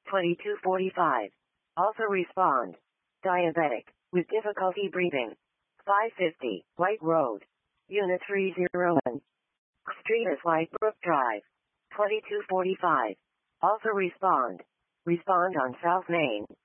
2245. Also respond. Diabetic, with difficulty breathing. 550, White Road. Unit 301. Street is Whitebrook Drive. 2245. Also respond. Respond on South Main.